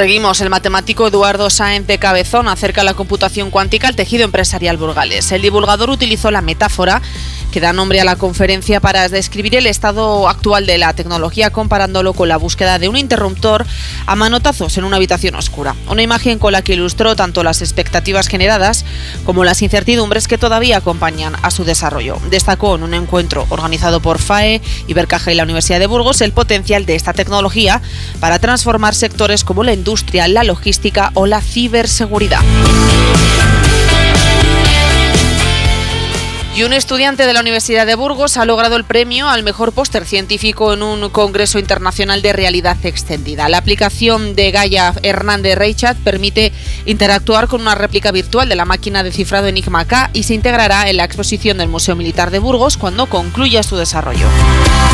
Seguimos. El matemático Eduardo Sáenz de Cabezón acerca la computación cuántica al tejido empresarial burgalés. El divulgador utilizó la metáfora que da nombre a la conferencia para describir el estado actual de la tecnología, comparándolo con la búsqueda de un interruptor a manotazos en una habitación oscura. Una imagen con la que ilustró tanto las expectativas generadas como las incertidumbres que todavía acompañan a su desarrollo. Destacó en un encuentro organizado por FAE, Ibercaja y la Universidad de Burgos el potencial de esta tecnología para transformar sectores como la industria, la logística o la ciberseguridad. Y un estudiante de la Universidad de Burgos ha logrado el premio al mejor póster científico en un congreso internacional de realidad extendida. La aplicación de Gaia Hernández Reichat permite interactuar con una réplica virtual de la máquina de cifrado Enigma K y se integrará en la exposición del Museo Militar de Burgos cuando concluya su desarrollo.